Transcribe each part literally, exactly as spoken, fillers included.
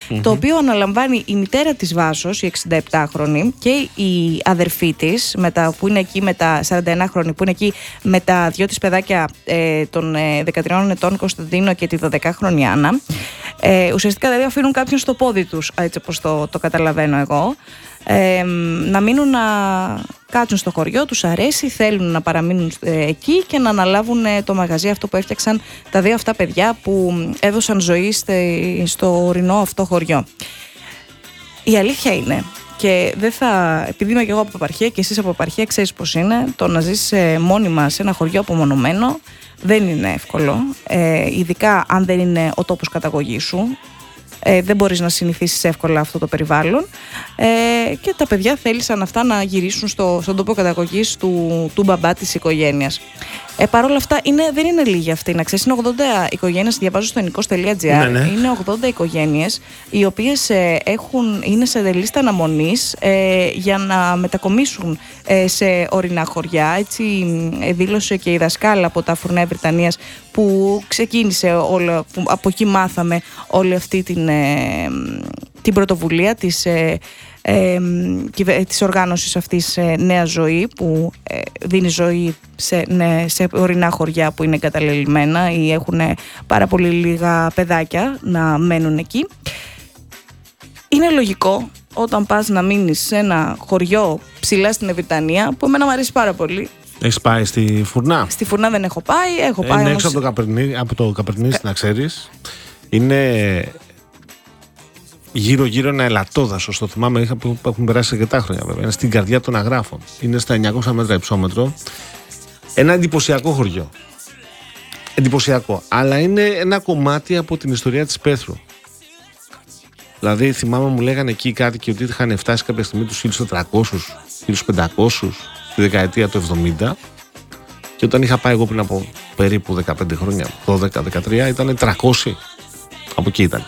mm-hmm. το οποίο αναλαμβάνει η μητέρα της Βάσος, η εξηνταεπτάχρονη, και η αδερφή της, με τα, που είναι εκεί με τα σαρανταενάχρονη, που είναι εκεί με τα δυο της παιδάκια ε, των ε, δεκατριών ετών, Κωνσταντίνο, και τη δωδεκάχρονη Άννα. Ε, ουσιαστικά δηλαδή αφήνουν κάποιον στο πόδι τους, έτσι όπως το, το καταλαβαίνω εγώ. Ε, να μείνουν να κάτσουν στο χωριό, τους αρέσει, θέλουν να παραμείνουν ε, εκεί και να αναλάβουν ε, το μαγαζί αυτό που έφτιαξαν τα δύο αυτά παιδιά που έδωσαν ζωή στε, στο ορεινό αυτό χωριό. Η αλήθεια είναι, και δεν θα, επειδή είμαι και εγώ από επαρχία και εσείς από επαρχία, ξέρεις πως είναι, το να ζεις ε, μόνιμα σε ένα χωριό απομονωμένο δεν είναι εύκολο, ε, ειδικά αν δεν είναι ο τόπος καταγωγής σου. Ε, δεν μπορείς να συνηθίσεις εύκολα αυτό το περιβάλλον, ε, και τα παιδιά θέλησαν αυτά να γυρίσουν στο, στον τόπο καταγωγής του, του μπαμπά της οικογένειας. Ε, Παρ' όλα αυτά είναι, δεν είναι λίγοι αυτοί, να ξέρεις, είναι ογδόντα οικογένειες, διαβάζω στο ενικός τελεία τζι άρ, ναι, ναι. είναι ογδόντα οικογένειες οι οποίες ε, έχουν, είναι σε λίστα αναμονής ε, για να μετακομίσουν ε, σε ορεινά χωριά. Έτσι ε, δήλωσε και η δασκάλα από τα Φουρνιά Βρυτανίας που ξεκίνησε όλο, που από εκεί μάθαμε όλη αυτή την, ε, την πρωτοβουλία της ε, Ε, της οργάνωσης αυτής ε, Νέα Ζωή, που ε, δίνει ζωή σε, ναι, σε ορεινά χωριά που είναι εγκαταλελειμμένα ή έχουν πάρα πολύ λίγα παιδάκια να μένουν εκεί. Είναι λογικό όταν πας να μείνεις σε ένα χωριό ψηλά στην Βρυτανία, που εμένα μου αρέσει πάρα πολύ. Έχεις πάει στη Φουρνά? Στη Φουρνά δεν έχω πάει, έχω πάει είναι όμως... έξω από το Καπερνί, από το Καπερνί, να ξέρεις. Είναι γύρω-γύρω ένα ελαττόδασος, το θυμάμαι, είχα, που έχουν περάσει αρκετά χρόνια βέβαια. Είναι στην καρδιά των Αγράφων. Είναι στα εννιακόσια μέτρα υψόμετρο. Ένα εντυπωσιακό χωριό. Εντυπωσιακό. Αλλά είναι ένα κομμάτι από την ιστορία της Πέθρου. Δηλαδή, θυμάμαι, μου λέγανε εκεί οι κάτοικοι ότι είχαν φτάσει κάποια στιγμή τους χίλιους τετρακόσιους, χίλιους πεντακόσιους στη δεκαετία του εβδομήντα. Και όταν είχα πάει εγώ πριν από περίπου δεκαπέντε χρόνια, δώδεκα δεκατρία, ήταν τριακόσιοι. Από εκεί ήταν.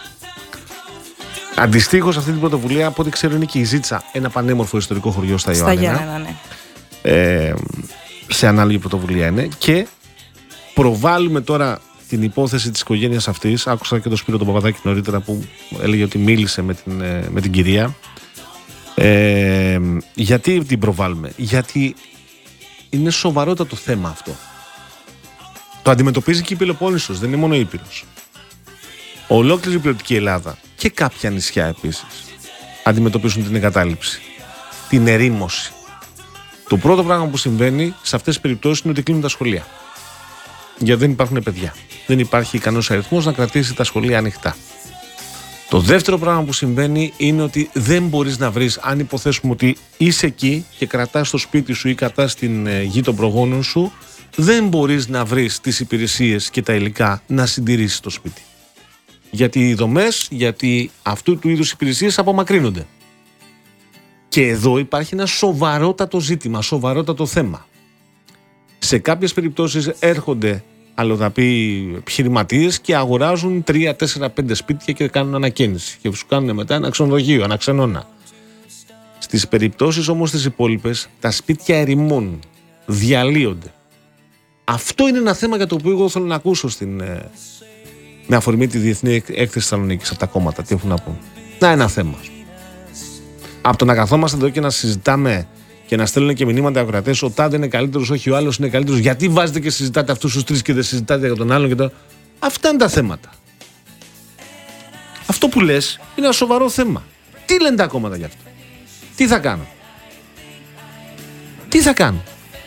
Αντιστοίχως αυτή την πρωτοβουλία, από ό,τι ξέρω, είναι και η Ζήτσα, ένα πανέμορφο ιστορικό χωριό στα Ιωάννινα. Στα Γιάννενα, ναι. Ε, σε ανάλογη πρωτοβουλία είναι. Και προβάλλουμε τώρα την υπόθεση της οικογένειας αυτής. Άκουσα και τον Σπύρο τον Παπαδάκη νωρίτερα που έλεγε ότι μίλησε με την, με την κυρία. Ε, γιατί την προβάλλουμε? Γιατί είναι σοβαρότατο θέμα αυτό. Το αντιμετωπίζει και η Πελοπόννησος, δεν είναι μόνο η Ήπειρος. Ολόκληρη η υπηρετική Ελλάδα και κάποια νησιά επίσης αντιμετωπίζουν την εγκατάλειψη, την ερήμωση. Το πρώτο πράγμα που συμβαίνει σε αυτές τις περιπτώσεις είναι ότι κλείνουν τα σχολεία. Γιατί δεν υπάρχουν παιδιά. Δεν υπάρχει ικανός αριθμός να κρατήσει τα σχολεία ανοιχτά. Το δεύτερο πράγμα που συμβαίνει είναι ότι δεν μπορείς να βρεις, αν υποθέσουμε ότι είσαι εκεί και κρατάς το σπίτι σου ή κρατάς την γη των προγόνων σου, δεν μπορείς να βρεις τις υπηρεσίες και τα υλικά να συντηρήσεις το σπίτι. Γιατί οι δομές, γιατί αυτού του είδους υπηρεσίες απομακρύνονται. Και εδώ υπάρχει ένα σοβαρότατο ζήτημα, σοβαρότατο θέμα. Σε κάποιες περιπτώσεις έρχονται αλλοδαποί επιχειρηματίες και αγοράζουν τρία, τέσσερα, πέντε σπίτια και κάνουν ανακαίνιση. Και σου κάνουν μετά ένα ξενοδοχείο, ένα ξενώνα. Στις περιπτώσεις όμως τις υπόλοιπες, τα σπίτια ερημώνουν, διαλύονται. Αυτό είναι ένα θέμα για το οποίο εγώ θέλω να ακούσω στην, με αφορμή τη Διεθνή Έκθεση Θεσσαλονίκης από τα κόμματα. Τι έχουν να πούν. Να, ένα θέμα. Από το να καθόμαστε εδώ και να συζητάμε και να στέλνουν και μηνύματα οι ακροατές, ο τάδε είναι καλύτερος, όχι ο άλλος είναι καλύτερος. Γιατί βάζετε και συζητάτε αυτούς τους τρεις και δεν συζητάτε για τον άλλον και το... Αυτά είναι τα θέματα. Αυτό που λες είναι ένα σοβαρό θέμα. Τι λένε τα κόμματα γι' αυτό? Τι θα κάνουν? Τι θα κάνουν?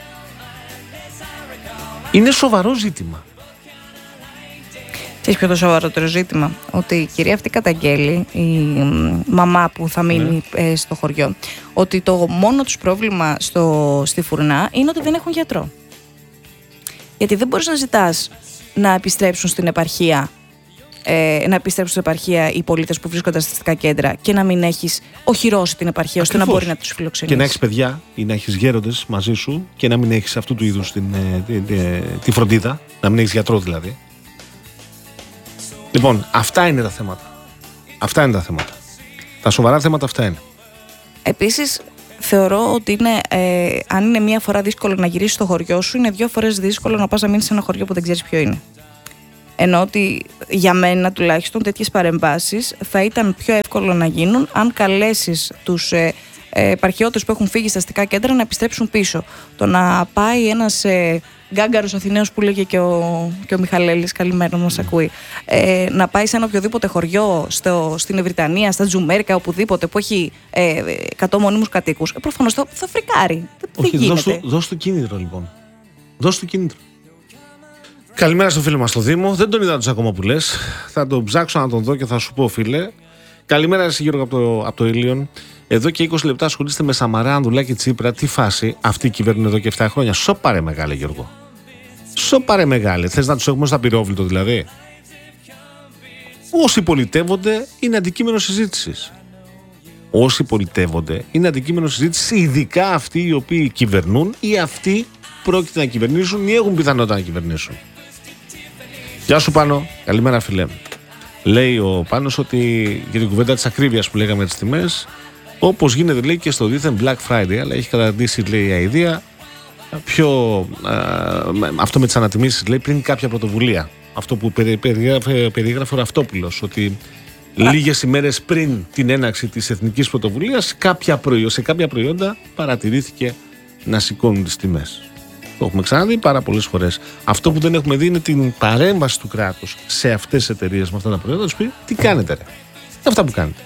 Είναι σοβαρό ζήτημα. Ξέρεις ποιο το σοβαρότερο ζήτημα? Ότι η κυρία αυτή καταγγέλει, η μαμά που θα μείνει ναι. ε, στο χωριό, ότι το μόνο τους πρόβλημα στο, στη Φουρνά είναι ότι δεν έχουν γιατρό. Γιατί δεν μπορείς να ζητάς να επιστρέψουν στην επαρχία, ε, να επιστρέψουν στην επαρχία οι πολίτες που βρίσκονται στα αστικά κέντρα και να μην έχεις οχυρώσει την επαρχία ώστε να μπορεί να τους φιλοξενήσει. Και να έχεις παιδιά ή να έχεις γέροντες μαζί σου και να μην έχεις αυτού του είδους την, τη, τη, τη φροντίδα, να μην έχεις γιατρό δηλαδή. Λοιπόν, αυτά είναι τα θέματα. Αυτά είναι τα θέματα. Τα σοβαρά θέματα αυτά είναι. Επίσης, θεωρώ ότι είναι, ε, αν είναι μία φορά δύσκολο να γυρίσεις στο χωριό σου, είναι δύο φορές δύσκολο να πας να μείνεις σε ένα χωριό που δεν ξέρεις ποιο είναι. Ενώ ότι για μένα τουλάχιστον τέτοιες παρεμβάσεις θα ήταν πιο εύκολο να γίνουν αν καλέσεις τους ε, ε, επαρχιώτες που έχουν φύγει στα αστικά κέντρα να επιστρέψουν πίσω. Το να πάει ένας ε, γκάγκαρος Αθηναίος που λέγε και ο, και ο Μιχαλέλης, καλημέρα μας ακούει, ε, να πάει σε ένα οποιοδήποτε χωριό στο, στην Ευρυτανία, στα Τζουμέρικα, οπουδήποτε που έχει ε, εκατό μονίμους κατοίκους, ε, προφανώς θα, θα φρικάρει. Όχι, δώσ' του, δώσ' του κίνητρο λοιπόν. Δώσ' του κίνητρο. Καλημέρα στο φίλο μας στο Δήμο. Δεν τον είδα τον ακόμα που λες. Θα τον ψάξω να τον δω και θα σου πω, φίλε. Καλημέρα, εσύ Γιώργο από το, από το Ήλιον. Εδώ και είκοσι λεπτά ασχολείστε με Σαμαρά, Ανδρουλάκη, Τσίπρα. Τι φάση, αυτοί κυβερνούν εδώ και επτά χρόνια. Σοπαρέ μεγάλε, Γιώργο. Σοπαρέ μεγάλε. Θες να τους έχουμε στα πυρόβλητο δηλαδή? Όσοι πολιτεύονται είναι αντικείμενο συζήτησης. Όσοι πολιτεύονται είναι αντικείμενο συζήτησης, ειδικά αυτοί οι οποίοι κυβερνούν ή αυτοί πρόκειται να κυβερνήσουν ή έχουν πιθανότητα να κυβερνήσουν. Γεια σου Πάνο, καλημέρα φίλε. Λέει ο Πάνος ότι για την κουβέντα της ακρίβειας που λέγαμε τις τιμές, όπως γίνεται λέει και στο δίθεν Black Friday, αλλά έχει καταντήσει λέει η αηδία πιο, α, αυτό με τις ανατιμήσεις λέει πριν κάποια πρωτοβουλία. Αυτό που περιγράφε, περιγράφε ο Ραυτόπουλος, ότι λίγες ημέρες πριν την έναρξη της εθνικής πρωτοβουλίας κάποια προϊό, σε κάποια προϊόντα παρατηρήθηκε να σηκώνουν τις τιμές. Το έχουμε ξαναδεί πάρα πολλές φορές. Αυτό που δεν έχουμε δει είναι την παρέμβαση του κράτους σε αυτές τις εταιρείες με αυτά τα προϊόντα. Τους πει τι κάνετε ρε. Αυτά που κάνετε.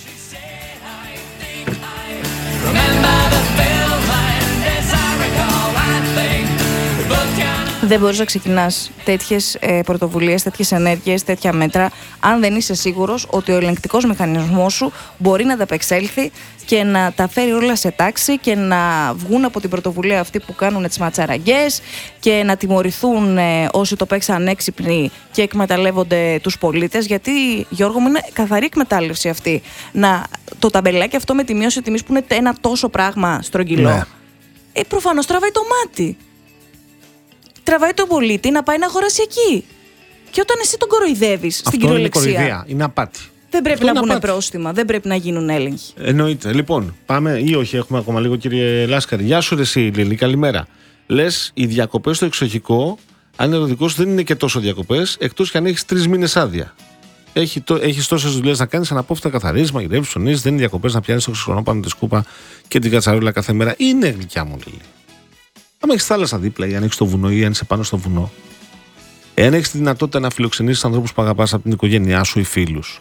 Δεν μπορείς να ξεκινάς τέτοιες ε, πρωτοβουλίες, τέτοιες ενέργειες, τέτοια μέτρα, αν δεν είσαι σίγουρος ότι ο ελεγκτικός μηχανισμός σου μπορεί να ανταπεξέλθει και να τα φέρει όλα σε τάξη και να βγουν από την πρωτοβουλία αυτή που κάνουν τις ματσαραγκές και να τιμωρηθούν ε, όσοι το παίξαν έξυπνοι και εκμεταλλεύονται τους πολίτες. Γιατί, Γιώργο μου, είναι καθαρή εκμετάλλευση αυτή. Να, το ταμπελάκι αυτό με τη μείωση τιμής που είναι ένα τόσο πράγμα στρογγυλό, ναι. ε, προφανώς τραβάει το μάτι. Τραβάει τον πολίτη να πάει να αγοράσει εκεί. Και όταν εσύ τον κοροϊδεύεις στην κυριολεξία. Είναι κοροϊδία, είναι απάτη. Δεν πρέπει αυτό να βγουν πρόστιμα, δεν πρέπει να γίνουν έλεγχοι. Εννοείται. Λοιπόν, πάμε ή όχι, έχουμε ακόμα λίγο, κύριε Λάσκαρη. Γεια σου, ρε, εσύ, Λίλη, καλημέρα. Λες, οι διακοπές στο εξοχικό, αν είναι το δικό σου, δεν είναι και τόσο διακοπές, εκτός και αν έχεις τρεις μήνες άδεια. Έχει το, έχεις τόσες δουλειές να κάνεις, αναπόφευκτα καθαρίζεις, μαγειρεύεις, ψωνίζεις, δεν είναι διακοπές να πιάνεις το χρυσό πάνω τη σκούπα και την κατσαρόλα κάθε μέρα. Είναι γλυκιά μου, Λίλη. Αν έχεις θάλασσα δίπλα ή αν έχεις το βουνό ή αν είσαι πάνω στο βουνό, εάν έχεις τη δυνατότητα να φιλοξενήσεις ανθρώπους που αγαπάς από την οικογένειά σου ή φίλους.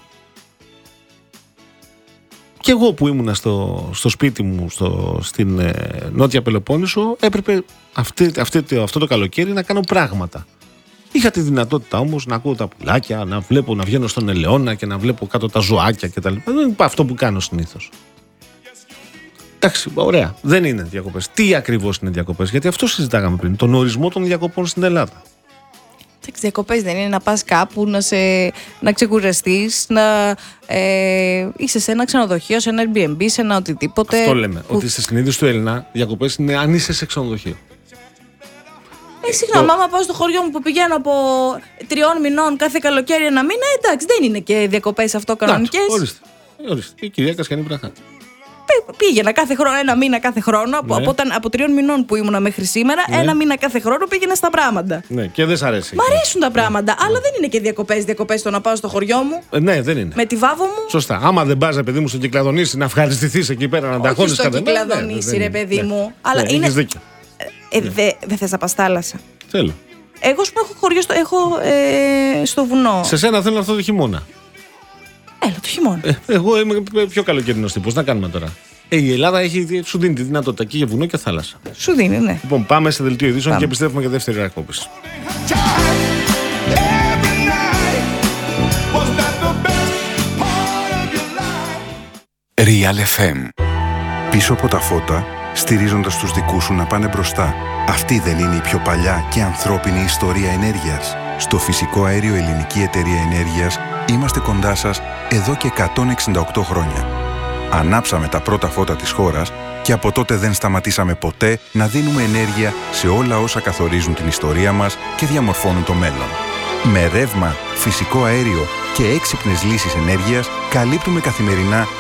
Και εγώ που ήμουνα στο, στο σπίτι μου στο, στην ε, Νότια Πελοπόννησο, έπρεπε αυτή, αυτή, αυτό το καλοκαίρι να κάνω πράγματα. Είχα τη δυνατότητα όμως να ακούω τα πουλάκια, να βλέπω, να βγαίνω στον ελαιώνα και να βλέπω κάτω τα ζωάκια κτλ. Δεν είναι αυτό που κάνω συνήθως. Εντάξει, ωραία. Δεν είναι διακοπές. Τι ακριβώς είναι διακοπές? Γιατί αυτό συζητάγαμε πριν. Τον ορισμό των διακοπών στην Ελλάδα. Εντάξει, διακοπές δεν είναι να πας κάπου, να, σε, να ξεκουραστείς, να ε, είσαι σε ένα ξενοδοχείο, σε ένα Airbnb, σε ένα οτιδήποτε. Αυτό λέμε. Που... Ότι στη συνείδηση του Έλληνα διακοπές είναι αν είσαι σε ξενοδοχείο. Ε, συγγνώμη, το... άμα πάω στο χωριό μου που πηγαίνω από τριών μηνών κάθε καλοκαίρι ένα μήνα, εντάξει, δεν είναι και διακοπές αυτό κανονικές. Ορίστε. Ορίστε. Η κυρία Κασκιανή Βραχά. Πήγαινα κάθε χρόνο, ένα μήνα κάθε χρόνο. Ναι. Από, από, από τριών μηνών που ήμουνα μέχρι σήμερα, ναι. ένα μήνα κάθε χρόνο πήγαινα στα πράγματα. Ναι, και δεν σ' αρέσει. Μ' αρέσουν τα πράγματα, ναι. αλλά δεν είναι και διακοπές, διακοπές το να πάω στο χωριό μου. Ε, ναι, δεν είναι. Με τη βάβο μου. Σωστά. Άμα δεν πας, παιδί μου, στο Κυκλαδονήσι να ευχαριστηθείς εκεί πέρα, να τα χώνεις κατά μέρα. Στο Κυκλαδονήσι, ρε παιδί μου. Ναι. Αλλά ναι, είναι. Έχεις δίκιο. Ε, ναι. Δεν δε θες να πας θάλασσα? Θέλω. Εγώ σου έχω χωριό στο, έχω, ε, στο βουνό. Σε σένα θέλω αυτό το χειμώνα. Έλα, το χειμώνα. Ε, εγώ είμαι πιο καλοκαιρινός τύπος. Να κάνουμε τώρα. Ε, η Ελλάδα έχει, σου δίνει τη δυνατότητα και για βουνό και θάλασσα. Σου δίνει, ναι. Λοιπόν, πάμε σε δελτίο ειδήσεων πάμε. Και επιστρέφουμε για δεύτερη εκπομπή. Real εφ εμ. Πίσω από τα φώτα, στηρίζοντας τους δικούς σου να πάνε μπροστά. Αυτή δεν είναι η πιο παλιά και ανθρώπινη ιστορία ενέργειας? Στο Φυσικό Αέριο Ελληνική Εταιρεία Ενέργειας είμαστε κοντά σας εδώ και εκατόν εξήντα οκτώ χρόνια. Ανάψαμε τα πρώτα φώτα της χώρας και από τότε δεν σταματήσαμε ποτέ να δίνουμε ενέργεια σε όλα όσα καθορίζουν την ιστορία μας και διαμορφώνουν το μέλλον. Με ρεύμα, φυσικό αέριο και έξυπνες λύσεις ενέργειας καλύπτουμε καθημερινά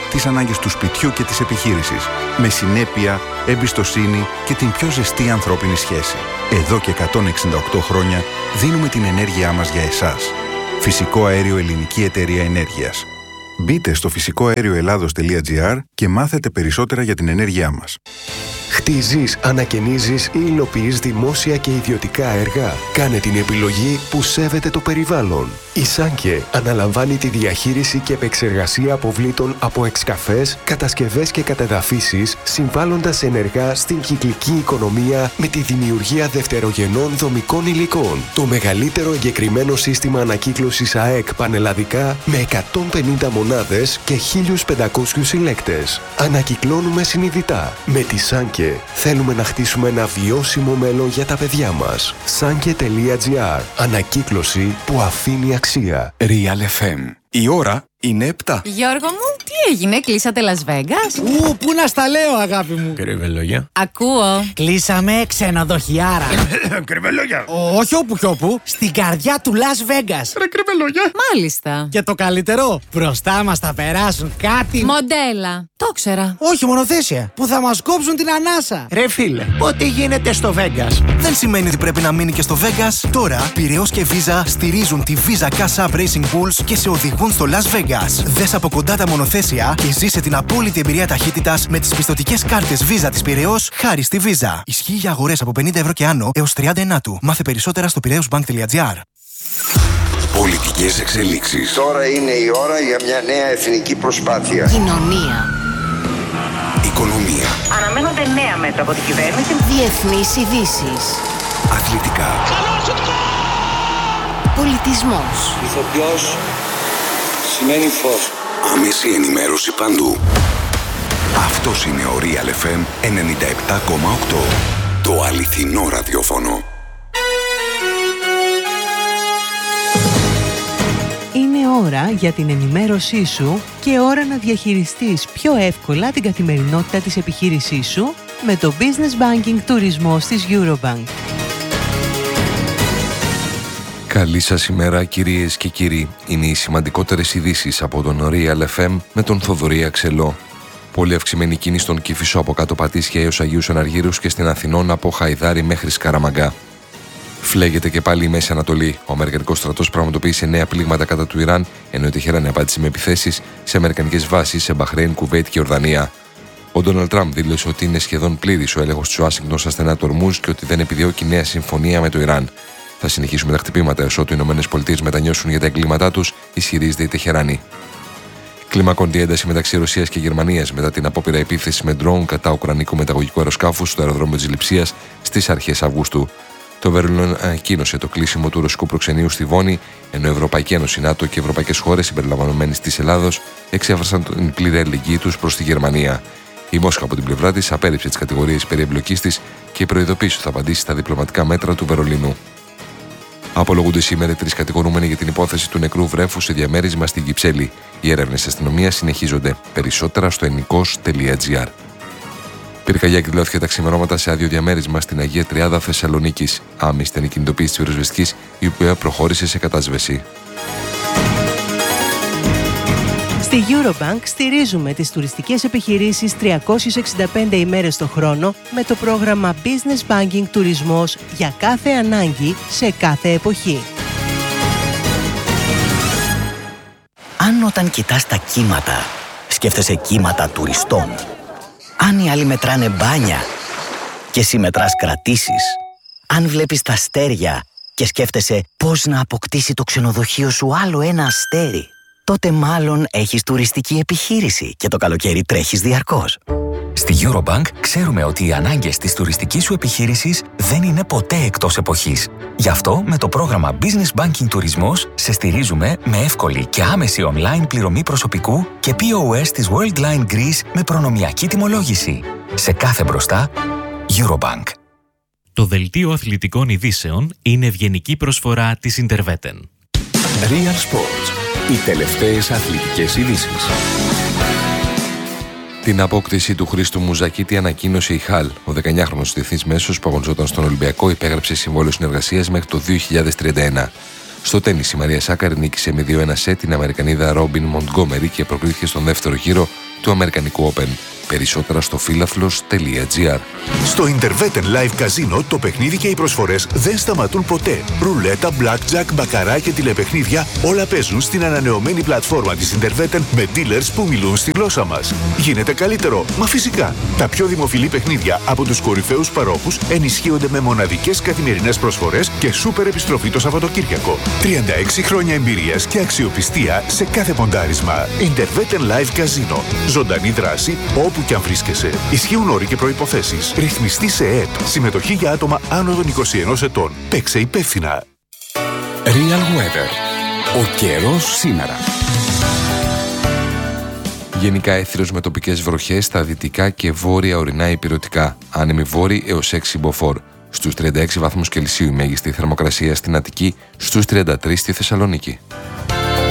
τις ανάγκες του σπιτιού και της επιχείρησης, με συνέπεια, εμπιστοσύνη και την πιο ζεστή ανθρώπινη σχέση. Εδώ και εκατόν εξήντα οκτώ χρόνια δίνουμε την ενέργειά μας για εσάς. Φυσικό αέριο Ελληνική Εταιρεία Ενέργειας. Μπείτε στο φυσικό αέριο ελλάδος τελεία τζι άρ και μάθετε περισσότερα για την ενέργειά μας. Χτίζεις, ανακαινίζεις ή υλοποιείς δημόσια και ιδιωτικά έργα. Κάνε την επιλογή που σέβεται το περιβάλλον. Η Σάνκε αναλαμβάνει τη διαχείριση και επεξεργασία αποβλήτων από εξκαφές, κατασκευές και κατεδαφίσεις, συμβάλλοντας ενεργά στην κυκλική οικονομία με τη δημιουργία δευτερογενών δομικών υλικών. Το μεγαλύτερο εγκεκριμένο σύστημα ανακύκλωσης ΑΕΚ πανελλαδικά με εκατόν πενήντα μονάδες και χίλιους πεντακόσιους συλλέκτες. Ανακυκλώνουμε συνειδητά. Με τη Σάνκε θέλουμε να χτίσουμε ένα βιώσιμο μέλλον για τα παιδιά μας. Σάνκε τελεία τζι άρ. Ανακύκλωση που αφήνει αξία. Real εφ εμ. Η ώρα είναι επτά. Γιώργο μου, τι έγινε, κλείσατε Las Vegas? Ου, πού να στα λέω, αγάπη μου. Κρυβελόγια. Ακούω. Κλείσαμε ξενοδοχιάρα. Κρυβελόγια. Όχι όπου κι όπου, στην καρδιά του Las Vegas. Ρε κρυβελόγια. Μάλιστα. Και το καλύτερο, μπροστά μας θα περάσουν κάτι. Μοντέλα. Το ξέρα. Όχι μονοθέσια, που θα μας κόψουν την ανάσα. Ρε φίλε, ό,τι γίνεται στο Vegas δεν σημαίνει ότι πρέπει να μείνει και στο Vegas. Τώρα, Πειραιώς και Visa στηρίζουν τη Visa Cash App Racing Bulls και σε οδηγούν στο Las Vegas. Δες από κοντά τα μονοθέσια και ζήσε την απόλυτη εμπειρία ταχύτητας με τις πιστωτικές κάρτες Visa της Πειραιώς χάρη στη Visa. Ισχύει για αγορές από πενήντα ευρώ και άνω έως τριάντα ενάτου. Μάθε περισσότερα στο πειραιώς μπανκ τελεία τζι άρ. Πολιτικές εξελίξεις. Τώρα είναι η ώρα για μια νέα εθνική προσπάθεια. Κοινωνία. Οικονομία. Αναμένονται νέα μέτρα από την κυβέρνηση. Διεθνείς ειδήσεις. Αθλητικά. Πολιτισμός. Ηθοποιός σημαίνει φως. Άμεση ενημέρωση παντού. Αυτός είναι ο Real εφ εμ ενενήντα επτά κόμμα οκτώ. Το αληθινό ραδιόφωνο. Είναι ώρα για την ενημέρωσή σου και ώρα να διαχειριστείς πιο εύκολα την καθημερινότητα της επιχείρησής σου με το Business Banking Τουρισμός της Eurobank. Καλή σας ημέρα κυρίες και κύριοι. Είναι οι σημαντικότερες ειδήσεις από τον Real εφ εμ με τον Θοδωρή Αξελό. Πολύ αυξημένη κίνηση στον Κηφισό από κάτω Πατήσια έως Αγίους Αναργύρους και στην Αθηνών από Χαϊδάρι μέχρι Σκαραμαγκά. Φλέγεται και πάλι η Μέση Ανατολή. Ο Αμερικανικός στρατός πραγματοποίησε νέα πλήγματα κατά του Ιράν, ενώ η Τεχεράνη απάντησε με επιθέσεις σε αμερικανικές βάσεις σε Μπαχρέιν, Κουβέιτ και Ορδανία. Ο Ντόναλντ Τραμπ δήλωσε ότι είναι σχεδόν πλήρης ο έλεγχος της Ουάσιγκτον στα στενά του Ορμούζ και ότι δεν επιδιώκει νέα συμφωνία με το Ιράν. Θα συνεχίσουμε τα χτυπήματα έως ότου οι ΗΠΑ μετανιώσουν για τα εγκλήματά τους, ισχυρίζεται η Τεχεράνη. Κλιμακώνται η ένταση μεταξύ Ρωσίας και Γερμανίας μετά την απόπειρα επίθεση με ντρόουν κατά ουκρανικού μεταγωγικού αεροσκάφου στο αεροδρόμιο της Λειψίας στις αρχές Αυγούστου. Το Βερολίνο ανακοίνωσε το κλείσιμο του ρωσικού προξενείου στη Βόνη, ενώ η Ευρωπαϊκή Ένωση, ΝΑΤΟ και ευρωπαϊκές χώρες συμπεριλαμβανομένες της Ελλάδος εξέφρασαν την πλήρη αλληλεγγύη τους προς τη Γερμανία. Η Μόσχα από την πλευρά της απέρριψε τις κατηγορίες περί εμπλοκής της και προειδοποίησε ότι θα απαντήσει στα διπλωματικά μέτρα του Βερολίνου. Απολογούνται σήμερα τρεις κατηγορούμενοι για την υπόθεση του νεκρού βρέφου σε διαμέρισμα στην Κυψέλη. Οι έρευνες της αστυνομίας συνεχίζονται. Περισσότερα στο ενικός τελεία τζι άρ. Πυρκαγιά εκδηλώθηκε τα ξημερώματα σε άδειο διαμέρισμα στην Αγία Τριάδα Θεσσαλονίκης. Άμεση ήταν η κινητοποίηση της πυροσβεστικής, η οποία προχώρησε σε κατάσβεση. Στη Eurobank στηρίζουμε τις τουριστικές επιχειρήσεις τριακόσιες εξήντα πέντε ημέρες το χρόνο με το πρόγραμμα Business Banking Τουρισμός για κάθε ανάγκη σε κάθε εποχή. Αν όταν κοιτάς τα κύματα, σκέφτεσαι κύματα τουριστών. Αν οι άλλοι μετράνε μπάνια και εσύ μετράς κρατήσεις. Αν βλέπεις τα αστέρια και σκέφτεσαι πώς να αποκτήσει το ξενοδοχείο σου άλλο ένα αστέρι, τότε μάλλον έχεις τουριστική επιχείρηση και το καλοκαίρι τρέχεις διαρκώς. Στη Eurobank ξέρουμε ότι οι ανάγκες της τουριστικής σου επιχείρησης δεν είναι ποτέ εκτός εποχής. Γι' αυτό με το πρόγραμμα Business Banking Τουρισμός σε στηρίζουμε με εύκολη και άμεση online πληρωμή προσωπικού και πι ο ες της Worldline Greece με προνομιακή τιμολόγηση. Σε κάθε μπροστά, Eurobank. Το δελτίο αθλητικών ειδήσεων είναι ευγενική προσφορά της Interveten. Real Sports. Οι τελευταίες αθλητικές ειδήσεις. Την απόκτηση του Χρήστου Μουζακίτη ανακοίνωσε η Χαλ. Ο δεκαεννιάχρονος διεθνής μέσος που αγωνιζόταν στον Ολυμπιακό υπέγραψε συμβόλαιο συνεργασίας μέχρι το δύο χιλιάδες τριάντα ένα. Στο τένις, η Μαρία Σάκαρη νίκησε με δύο ένα σετ την Αμερικανίδα Ρόμπιν Μοντγκόμερι και προκρίθηκε στον δεύτερο γύρο του Αμερικανικού Open. Περισσότερα στο φίλαθλος τελεία τζι άρ. Στο Intervetten Live Casino το παιχνίδι και οι προσφορές δεν σταματούν ποτέ. Ρουλέτα, blackjack, μπακαρά και τηλεπαιχνίδια όλα παίζουν στην ανανεωμένη πλατφόρμα της Intervetten με dealers που μιλούν στη γλώσσα μας. Γίνεται καλύτερο, μα φυσικά. Τα πιο δημοφιλή παιχνίδια από τους κορυφαίους παρόχους ενισχύονται με μοναδικές καθημερινές προσφορές και σούπερ επιστροφή το Σαββατοκύριακο. τριάντα έξι χρόνια εμπειρίας και αξιοπιστία σε κάθε ποντάρισμα. Intervetten Live Casino. Ζωντανή δράση όπου που κι αν βρίσκεσαι. Ισχύουν όροι και προϋποθέσεις. Ρυθμιστή σε ΕΕΠ. Συμμετοχή για άτομα άνω των είκοσι ενός ετών. Παίξε υπεύθυνα. Real Weather. Ο καιρός σήμερα. Γενικά έθριος με τοπικές βροχές στα δυτικά και βόρεια ορεινά υπηρετικά. Άνεμοι βόρειοι έως έξι μποφόρ. Στους τριάντα έξι βαθμούς Κελσίου η μέγιστη θερμοκρασία στην Αττική, στους τριάντα τρεις στη Θεσσαλονίκη.